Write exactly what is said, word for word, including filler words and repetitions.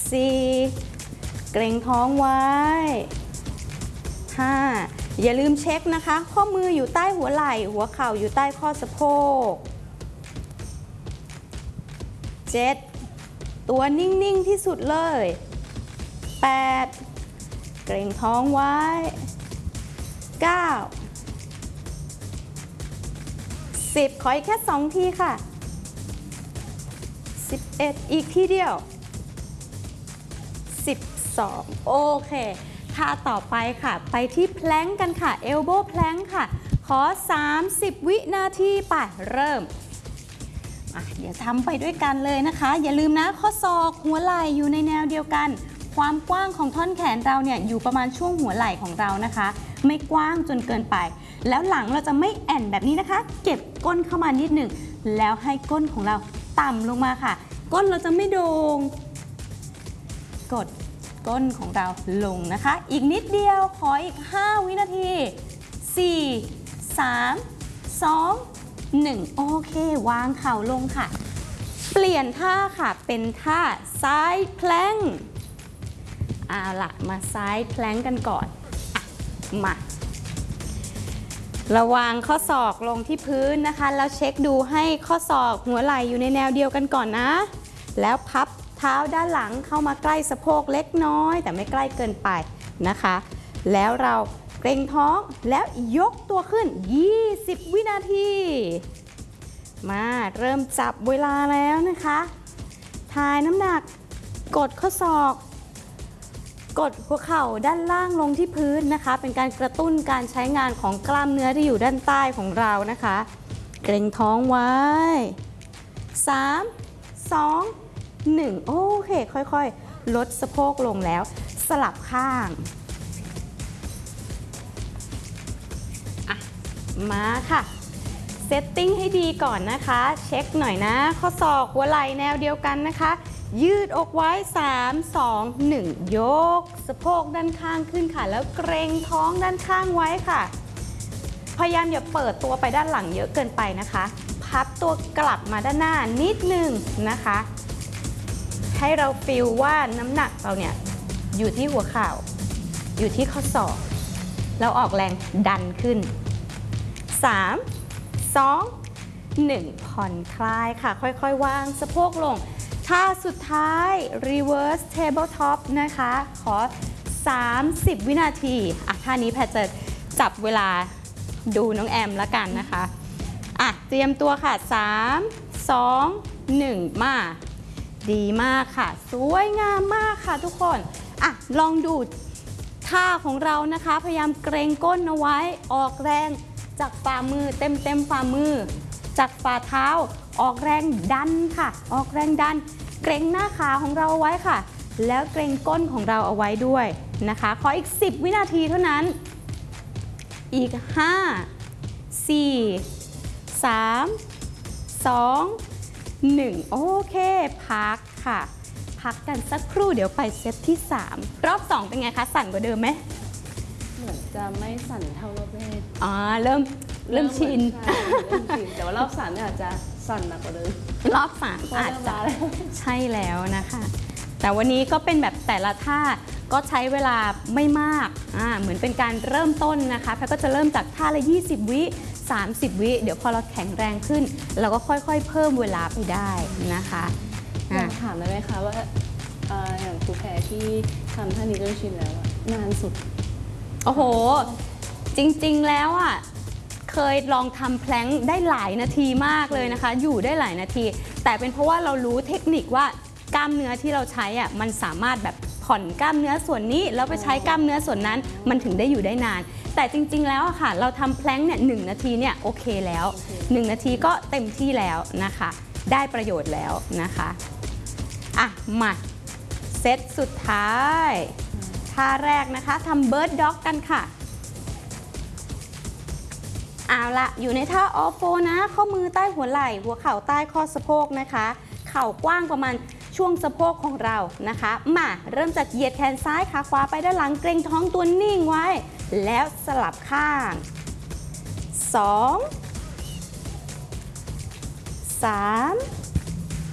สี่เกร็งท้องไว้ห้าอย่าลืมเช็คนะคะข้อมืออยู่ใต้หัวไหล่หัวเข่าอยู่ใต้ข้อสะโพกเจ็ดตัวนิ่งๆที่สุดเลยแปดเกร็งท้องไว้เก้าสิบขออีกแค่สองทีค่ะสิบเอ็ดอีกทีเดียวสิบสองโอเคท่าต่อไปค่ะไปที่แพลงก์กันค่ะ elbow plank ค่ะขอสามสิบวินาทีไปเริ่มเดี๋ยวทำไปด้วยกันเลยนะคะอย่าลืมนะข้อศอกหัวไหล่อยู่ในแนวเดียวกันความกว้างของท่อนแขนเราเนี่ยอยู่ประมาณช่วงหัวไหล่ของเรานะคะไม่กว้างจนเกินไปแล้วหลังเราจะไม่แอนแบบนี้นะคะเก็บก้นเข้ามานิดหนึ่งแล้วให้ก้นของเราต่ำลงมาค่ะก้นเราจะไม่โด่งกดก้นของเราลงนะคะอีกนิดเดียวขออีกห้าวินาทีสี่ สาม สอง หนึ่งโอเควางเข่าลงค่ะเปลี่ยนท่าค่ะเป็นท่าซ้ายแพลงก์เอาล่ะมาซ้ายแพลงก์กันก่อนมาระวางข้อศอกลงที่พื้นนะคะแล้วเช็คดูให้ข้อศอกหัวไหล่อยู่ในแนวเดียวกันก่อนนะแล้วพับเท้าด้านหลังเข้ามาใกล้สะโพกเล็กน้อยแต่ไม่ใกล้เกินไปนะคะแล้วเราเกร็งท้องแล้วยกตัวขึ้นยี่สิบวินาทีมาเริ่มจับเวลาแล้วนะคะถ่ายน้ำหนักกดข้อศอกกดหัวเข่าด้านล่างลงที่พื้นนะคะเป็นการกระตุ้นการใช้งานของกล้ามเนื้อที่อยู่ด้านใต้ของเรานะคะเกร็งท้องไว้สาม สอง หนึ่งโอเคค่อยๆลดสะโพกลงแล้วสลับข้างอ่ะมาค่ะเซตติ้งให้ดีก่อนนะคะเช็คหน่อยนะข้อศอกหัวไหล่แนวเดียวกันนะคะยืดอกไว้สาม สอง หนึ่งยกสะโพกด้านข้างขึ้นค่ะแล้วเกร็งท้องด้านข้างไว้ค่ะพยายามอย่าเปิดตัวไปด้านหลังเยอะเกินไปนะคะพับตัวกลับมาด้านหน้านิดนึงนะคะให้เราฟีลว่าน้ำหนักเราเนี่ยอยู่ที่หัวเข่าอยู่ที่ข้อศอกแล้วออกแรงดันขึ้นสาม สอง หนึ่งผ่อนคลายค่ะค่อยๆวางสะโพกลงท่าสุดท้าย reverse tabletop นะคะขอสามสิบวินาทีอ่ะท่านี้แพทจะจับเวลาดูน้องแอมละกันนะคะอ่ะเตรียมตัวค่ะสาม สอง หนึ่งมาดีมากค่ะสวยงามมากค่ะทุกคนอ่ะลองดูท่าของเรานะคะพยายามเกรงก้นเอาไว้ออกแรงจากฝ่ามือเต็มเต็มฝ่ามือจากฝ่าเท้าออกแรงดันค่ะออกแรงดันเกรงหน้าขาของเราเอาไว้ค่ะแล้วเกรงก้นของเราเอาไว้ด้วยนะคะขออีกสิบวินาทีเท่านั้นอีกห้า สี่ สาม สอง หนึ่งโอเคพักค่ะพักกันสักครู่เดี๋ยวไปเซตที่สามรอบสองเป็นไงคะสั่นกว่าเดิมไหมเหมือนจะไม่สั่นเท่ารอบแรกอ๋อเริ่มเริ่มชินเริ่มชินแต่ว่ารอบสามเนี่ยอาจจะสั่นหนักกว่าเดิมรอบสามอาจจะใช่แล้วนะคะแต่วันนี้ก็เป็นแบบแต่ละท่าก็ใช้เวลาไม่มากอ่าเหมือนเป็นการเริ่มต้นนะคะแพทย์ก็จะเริ่มจากท่าละยี่สิบวิสามสิบวิเดี๋ยวพอเราแข็งแรงขึ้นเราก็ค่อยๆเพิ่มเวลาไปได้นะคะอยากถามได้ไหมคะว่าอย่างครูแพรที่ทำท่านี้จนชินแล้วนานสุดโอ้โหจริงๆแล้วอ่ะเคยลองทำแพลงได้หลายนาทีมากเลยนะคะอยู่ได้หลายนาทีแต่เป็นเพราะว่าเรารู้เทคนิคว่ากล้ามเนื้อที่เราใช้อ่ะมันสามารถแบบผ่อนกล้ามเนื้อส่วนนี้แล้วไปใช้กล้ามเนื้อส่วนนั้นมันถึงได้อยู่ได้นานแต่จริงๆแล้วอะค่ะเราทำแพลงเนี่ยหนึ่งนาทีเนี่ยโอเคแล้วหนึ่งนาทีก็เต็มที่แล้วนะคะได้ประโยชน์แล้วนะคะอ่ะมาเซตสุดท้ายท่าแรกนะคะทำเบิร์ดด็อกกันค่ะเอาละอยู่ในท่าออฟโฟนะข้อมือใต้หัวไหล่หัวเข่าใต้ข้อสะโพกนะคะเข่ากว้างประมาณช่วงสะโพกของเรานะคะมาเริ่มจากเหยียดแขนซ้ายขาขวาไปด้านหลังเกร็งท้องตัวนิ่งไว้แล้วสลับข้างสอง สาม